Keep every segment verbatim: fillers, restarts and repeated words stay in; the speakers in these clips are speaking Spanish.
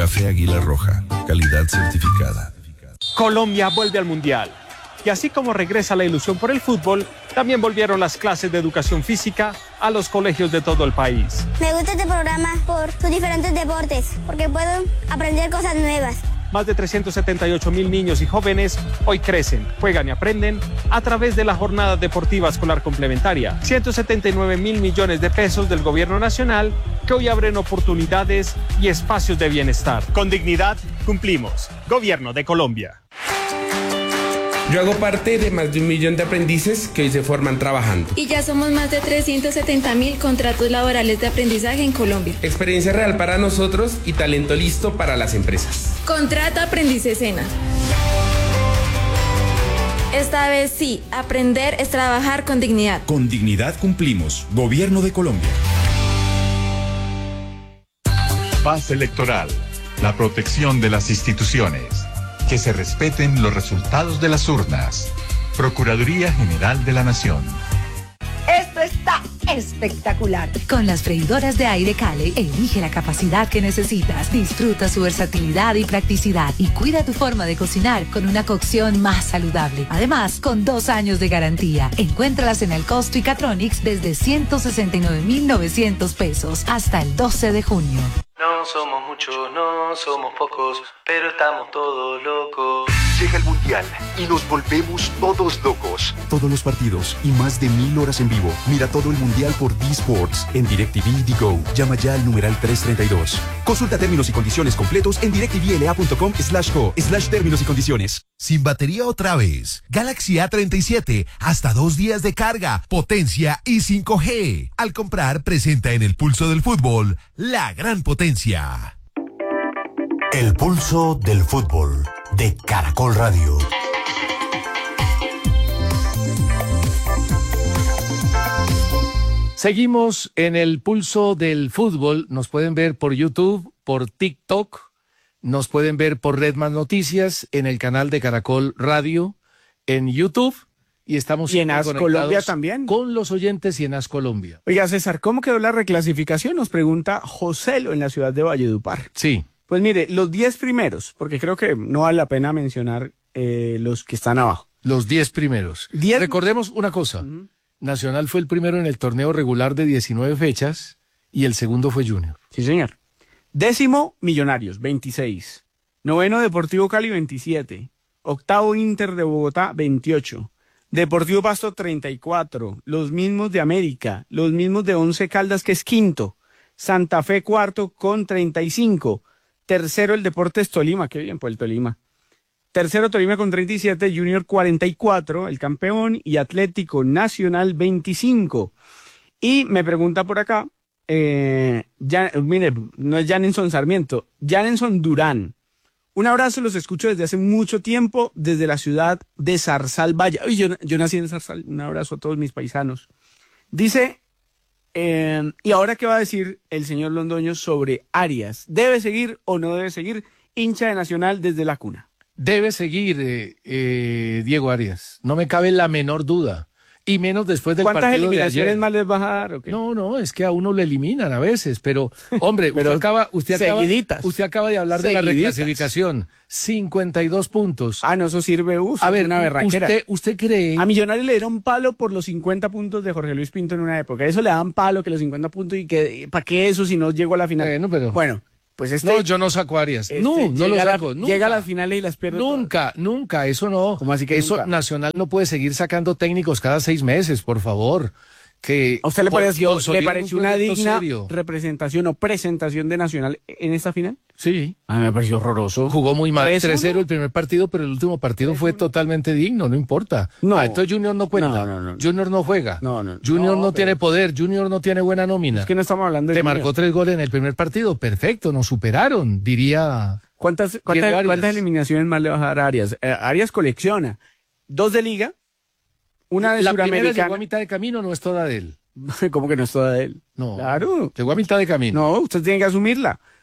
Café Águila Roja, calidad certificada. Colombia vuelve al Mundial. Y así como regresa la ilusión por el fútbol, también volvieron las clases de educación física a los colegios de todo el país. Me gusta este programa por sus diferentes deportes, porque puedo aprender cosas nuevas. Más de trescientos setenta y ocho mil niños y jóvenes hoy crecen, juegan y aprenden a través de la Jornada Deportiva Escolar Complementaria. ciento setenta y nueve mil millones de pesos del gobierno nacional que hoy abren oportunidades y espacios de bienestar. Con dignidad cumplimos. Gobierno de Colombia. Yo hago parte de más de un millón de aprendices que hoy se forman trabajando. Y ya somos más de trescientos setenta mil contratos laborales de aprendizaje en Colombia. Experiencia real para nosotros y talento listo para las empresas. Contrato Aprendices SENA. Esta vez sí, aprender es trabajar con dignidad. Con dignidad cumplimos. Gobierno de Colombia. Paz electoral. La protección de las instituciones. Que se respeten los resultados de las urnas. Procuraduría General de la Nación. Esto está espectacular. Con las freidoras de aire Cale, elige la capacidad que necesitas, disfruta su versatilidad y practicidad y cuida tu forma de cocinar con una cocción más saludable. Además, con dos años de garantía. Encuéntralas en el Costo y Catronics desde ciento sesenta y nueve mil novecientos pesos hasta el doce de junio. No somos muchos, no somos pocos, pero estamos todos locos. Llega el Mundial y nos volvemos todos locos. Todos los partidos y más de mil horas en vivo. Mira todo el Mundial por D Sports en DirecTV y Digo. Llama ya al numeral trescientos treinta y dos. Consulta términos y condiciones completos en directvla.com slash go slash términos y condiciones. Sin batería otra vez. Galaxy A treinta y siete. Hasta dos días de carga, potencia y cinco G. Al comprar, presenta en el pulso del fútbol la gran potencia. El pulso del fútbol de Caracol Radio. Seguimos en el pulso del fútbol. Nos pueden ver por YouTube, por TikTok, nos pueden ver por Red Más Noticias, en el canal de Caracol Radio, en YouTube. Y estamos y en As Colombia también. Con los oyentes y en As Colombia. Oiga, César, ¿cómo quedó la reclasificación? Nos pregunta Joselo en la ciudad de Valledupar. Sí. Pues mire, los diez primeros, porque creo que no vale la pena mencionar eh, los que están abajo. Los diez primeros. Diez... Recordemos una cosa. Uh-huh. Nacional fue el primero en el torneo regular de diecinueve fechas y el segundo fue Junior. Sí, señor. Décimo, Millonarios, veintiséis. Noveno, Deportivo Cali, veintisiete. Octavo, Inter de Bogotá, veintiocho. Deportivo Pasto, treinta y cuatro. Los mismos de América. Los mismos de Once Caldas, que es quinto. Santa Fe, cuarto, con treinta y cinco. Tercero, el Deportes Tolima. Qué bien, pues el Tolima. Tercero, Tolima con treinta y siete. Junior, cuarenta y cuatro, el campeón. Y Atlético Nacional, veinticinco. Y me pregunta por acá, eh, ya, mire, no es Janenson Sarmiento, Janenson Durán. Un abrazo, los escucho desde hace mucho tiempo, desde la ciudad de Zarzal Valle. Uy, yo, yo nací en Zarzal, un abrazo a todos mis paisanos. Dice, eh, ¿y ahora qué va a decir el señor Londoño sobre Arias? ¿Debe seguir o no debe seguir? Hincha de Nacional desde la cuna. Debe seguir eh, eh, Diego Arias, no me cabe la menor duda. Y menos después del partido de ayer. ¿Cuántas eliminaciones más les va a dar? ¿O qué? No, no, es que a uno le eliminan a veces, pero, hombre, pero usted, acaba, usted, acaba, usted acaba de hablar seguiditas. De la reclasificación. cincuenta y dos puntos. Ah, no, eso sirve, uf, a ver, una berraquera. Usted, ¿Usted cree? A Millonarios le dieron palo por los cincuenta puntos de Jorge Luis Pinto en una época. Eso le dan palo, que los cincuenta puntos, y que ¿para qué eso si no llegó a la final? Bueno, pero... Bueno. Pues este, no, yo no saco a Arias. Este, no, no lo saco. La, nunca. Llega a las finales y las pierde. Nunca, todas. nunca, eso no. ¿Cómo así que eso nunca? Nacional no puede seguir sacando técnicos cada seis meses, por favor. Que ¿A usted le pareció, por, ¿le pareció un una digna serio. representación o presentación de Nacional en esta final? Sí. A mí me pareció horroroso. Jugó muy mal. tres cero el primer partido, pero el último partido fue totalmente digno, no importa. No. Ah, entonces Junior no cuenta. No, no, no. Junior no juega. No, no. Junior no, no tiene poder. Junior no tiene buena nómina. Es que no estamos hablando de Te Junior. marcó tres goles en el primer partido. Perfecto, nos superaron, diría. ¿Cuántas, cuántas, ¿cuántas eliminaciones más le va a dar a Arias? Eh, Arias colecciona dos de Liga, una de La Suramericana. primera llegó a mitad de camino, no es toda de él. ¿Cómo que no es toda de él? No. Claro. Llegó a mitad de camino. No, usted tiene que asumirla.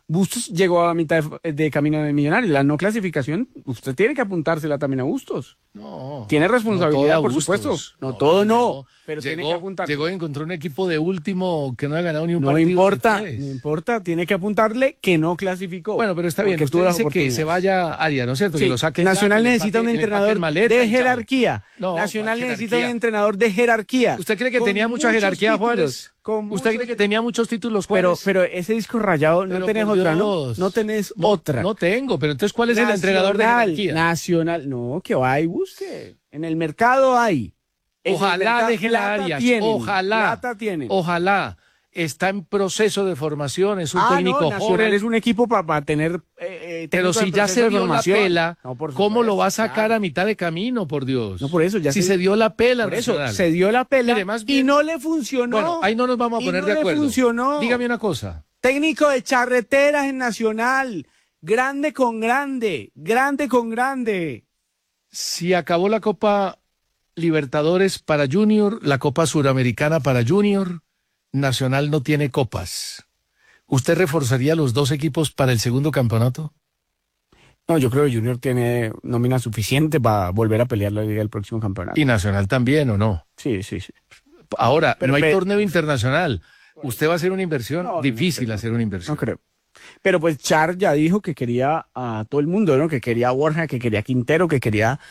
Bustos llegó a mitad de, de camino de Millonarios. La no clasificación, usted tiene que apuntársela también a Bustos. No. Tiene responsabilidad, no por Bustos. supuesto. No, no todo no, no. pero llegó, tiene que apuntar. Llegó y encontró un equipo de último que no ha ganado ni un no partido. Importa, no importa, tiene que apuntarle que no clasificó. Bueno, pero está bien, usted dice que se vaya a Aria, ¿no es cierto? Sí. Que lo saque Nacional ya, necesita un entrenador de jerarquía. No, Nacional necesita jerarquía. un entrenador de jerarquía. ¿Usted cree que tenía mucha jerarquía, títulos, Juárez? ¿Usted muchos... cree que tenía muchos títulos, Pero, Juárez? pero ese disco rayado no pero tenés otra, ¿no? No tenés no, otra. No tengo, pero entonces, ¿cuál es Nacional, el entrenador de jerarquía? Nacional, no, que va y busque. En el mercado hay. En Ojalá deje la Arias, ojalá, plata tienen. ojalá. Está en proceso de formación, es un ah, técnico no, Nacional joven. es un equipo para pa tener. Eh, pero si ya se dio la pela, no, ¿cómo supuesto, lo va a sacar claro. a mitad de camino, por Dios? No, por eso ya si se, se dio la pela, por eso Nacional. se dio la pela Mire, más bien, y no le funcionó. Bueno, ahí no nos vamos a poner no de le acuerdo. Funcionó. Dígame una cosa. Técnico de charreteras en Nacional, grande con grande, grande con grande. Si acabó la Copa Libertadores para Junior, la Copa Suramericana para Junior, Nacional no tiene copas. ¿Usted reforzaría los dos equipos para el segundo campeonato? No, yo creo que Junior tiene nómina suficiente para volver a pelear la liga del próximo campeonato. ¿Y Nacional también o no? Sí, sí, sí. Ahora, pero, no hay pero, torneo internacional. ¿Usted va a hacer una inversión? No, Difícil no hacer una inversión. No creo. Pero pues Char ya dijo que quería a todo el mundo, ¿no? Que quería a Borja, que quería a Quintero, que quería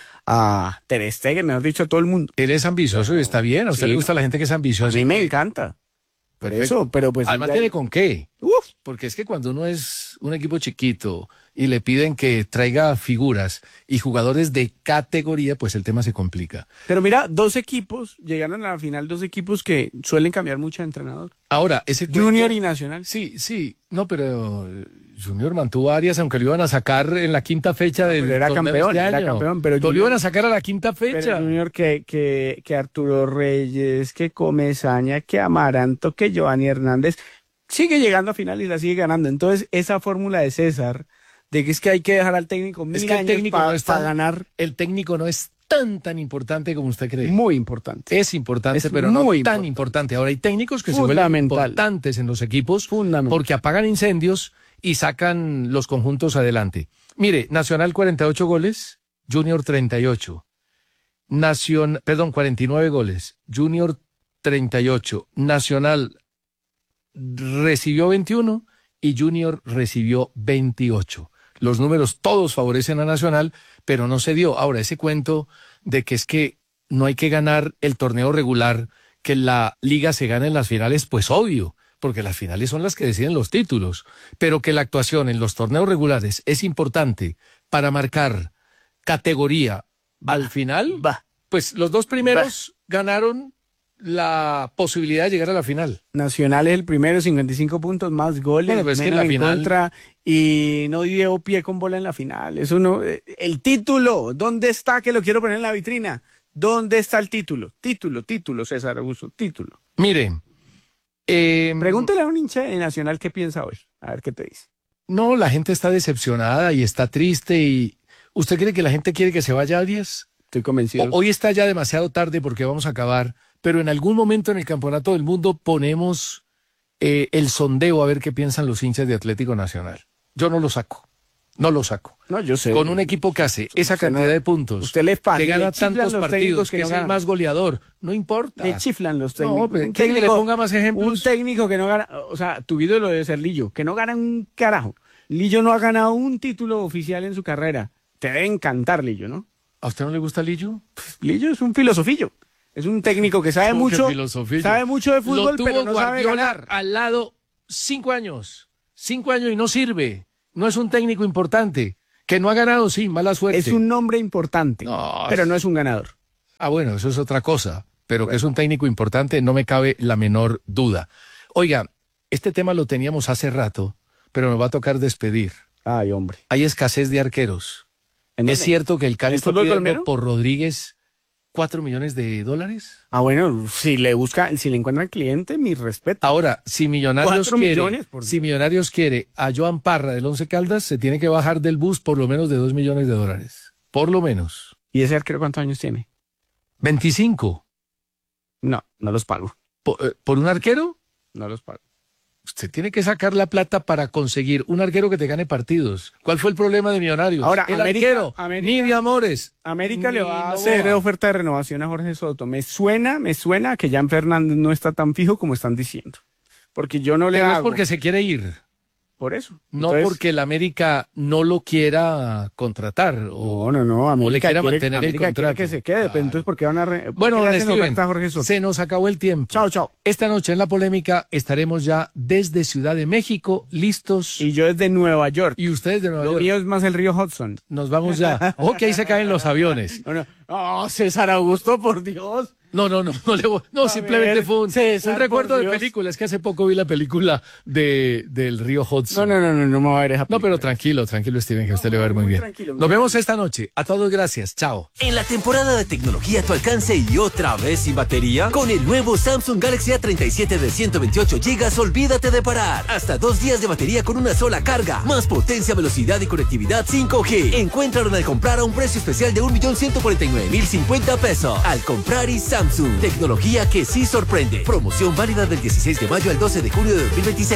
a Ter Stegen, mejor dicho, a todo el mundo. Él es ambicioso y está bien. ¿A usted sí. le gusta la gente que es ambiciosa? A mí me encanta. Por eso, pero pues... Además ya... tiene con qué. Uf. Porque es que cuando uno es un equipo chiquito y le piden que traiga figuras y jugadores de categoría, pues el tema se complica. Pero mira, dos equipos, llegaron a la final dos equipos que suelen cambiar mucho de entrenador. Ahora, ese Junior cuento, y Nacional. Sí, sí. No, pero Junior mantuvo a Arias, aunque lo iban a sacar en la quinta fecha del pero era campeón, este era año. campeón, pero lo Junior, iban a sacar a la quinta fecha. Pero Junior que, que, que Arturo Reyes, que Comesaña, que Amaranto, que Giovanni Hernández, sigue llegando a final y la sigue ganando. Entonces, esa fórmula de César, de que es que hay que dejar al técnico mil es que el años técnico para no es pa tan, ganar. El técnico no es tan, tan importante como usted cree. Muy importante. Es importante, es pero no muy tan importante. importante. Ahora hay técnicos que se vuelven importantes en los equipos porque apagan incendios y sacan los conjuntos adelante. Mire, Nacional cuarenta y ocho goles, Junior treinta y ocho. Nacion, perdón, cuarenta y nueve goles, Junior treinta y ocho. Nacional recibió veintiuno y Junior recibió veintiocho. Los números todos favorecen a Nacional, pero no se dio. Ahora, ese cuento de que es que no hay que ganar el torneo regular, que la liga se gane en las finales, pues obvio, porque las finales son las que deciden los títulos, pero que la actuación en los torneos regulares es importante para marcar categoría bah, al final, bah, pues los dos primeros bah. ganaron la posibilidad de llegar a la final. Nacional es el primero, cincuenta y cinco puntos, más goles, bueno, pues menos es que en, la en final... contra, y no dio pie con bola en la final. Eso no, el título, ¿dónde está? Que lo quiero poner en la vitrina. ¿Dónde está el título? Título, título, César Augusto, título. Mire, eh, pregúntale a un hincha de Nacional qué piensa hoy, a ver qué te dice. No, la gente está decepcionada y está triste. Y ¿usted cree que la gente quiere que se vaya a Arias? Estoy convencido. O, hoy está ya demasiado tarde porque vamos a acabar, pero en algún momento en el Campeonato del Mundo ponemos eh, el sondeo a ver qué piensan los hinchas de Atlético Nacional. Yo no lo saco, no lo saco. No, yo sé. Con un equipo que hace esa cantidad no, de puntos, usted le pasa, que gana le tantos partidos, que, que no es gana. el más goleador, no importa. Le chiflan los técnicos. No, pero un técnico, técnico, le ponga más ejemplos. Un técnico que no gana, o sea, tu ídolo debe ser Lillo, que no gana un carajo. Lillo no ha ganado un título oficial en su carrera. Te debe encantar Lillo, ¿no? ¿A usted no le gusta Lillo? Pues, Lillo es un filosofillo. Es un técnico que sabe mucho, sabe mucho de fútbol, Lo tuvo pero no sabe Guardiola ganar. Al lado cinco años, cinco años y no sirve. No es un técnico importante. Que no ha ganado, sí, mala suerte. Es un nombre importante, no, pero no es un ganador. Ah, bueno, eso es otra cosa. Pero bueno, que es un técnico importante, no me cabe la menor duda. Oiga, este tema lo teníamos hace rato, pero me va a tocar despedir. Ay, hombre. Hay escasez de arqueros. ¿Es cierto que el Cali está pidiendo por Rodríguez cuatro millones de dólares? Ah, bueno, si le busca, si le encuentran cliente, mi respeto. Ahora, si Millonarios quiere, millones por... si Millonarios quiere a Joan Parra del Once Caldas, se tiene que bajar del bus por lo menos de dos millones de dólares. Por lo menos. ¿Y ese arquero cuántos años tiene? veinticinco. No, no los pago. ¿Por, eh, ¿por un arquero? No los pago. Usted tiene que sacar la plata para conseguir un arquero que te gane partidos. ¿Cuál fue el problema de Millonarios? Ahora, el América, arquero, América, ni de amores. América le va a no. hacer oferta de renovación a Jorge Soto. Me suena, me suena que Jan Fernández no está tan fijo como están diciendo. Porque yo no le Pero hago. es porque se quiere ir. Por eso. No Entonces, porque el América no lo quiera contratar. O, no, no, no. América o le quiera quiere, mantener América el contrato. quiere que se quede. Pero entonces, ¿por qué van a re... Bueno, don Steven, Jorge Soto? se nos acabó el tiempo. Chao, chao. Esta noche en La Polémica estaremos ya desde Ciudad de México, listos. Y yo desde Nueva York. Y ustedes de Nueva Lo York. mío es más el río Hudson. Nos vamos ya. Ok, ahí se caen los aviones. No, no. Oh, César Augusto, por Dios. No, no, no, no, le voy- no A simplemente ver, fue un, César, un recuerdo por de Dios. película. Es que hace poco vi la película de, del río Hudson. No, no, no, no, no me va a ver esa No, pero tranquilo, tranquilo, Steven, que a usted le va a ver muy bien. tranquilo, muy Nos vemos esta noche. A todos, gracias. Chao. En la temporada de tecnología a tu alcance y otra vez sin batería, con el nuevo Samsung Galaxy A treinta y siete de ciento veintiocho gigas, olvídate de parar. Hasta dos días de batería con una sola carga. Más potencia, velocidad y conectividad cinco G. Encuéntralo al comprar a un precio especial de un millón ciento cuarenta y nueve mil cincuenta pesos. Al comprar y Samsung. Tecnología que sí sorprende. Promoción válida del dieciséis de mayo al doce de junio de dos mil veintiséis.